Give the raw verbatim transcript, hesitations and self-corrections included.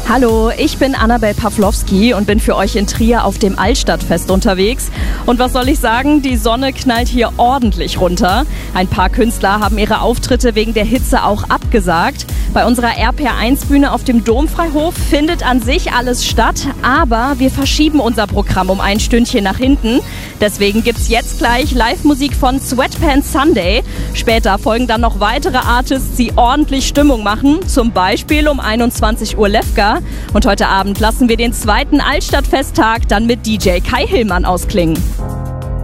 Hallo, ich bin Annabel Pawlowski und bin für euch in Trier auf dem Altstadtfest unterwegs. Und was soll ich sagen, die Sonne knallt hier ordentlich runter. Ein paar Künstler haben ihre Auftritte wegen der Hitze auch abgesagt. Bei unserer R P R eins Bühne auf dem Domfreihof findet an sich alles statt, aber wir verschieben unser Programm um ein Stündchen nach hinten. Deswegen gibt's jetzt gleich Live-Musik von Sweatpants Sunday. Später folgen dann noch weitere Artists, die ordentlich Stimmung machen, zum Beispiel um einundzwanzig Uhr Lefka. Und heute Abend lassen wir den zweiten Altstadtfesttag dann mit D J Kai Hillmann ausklingen.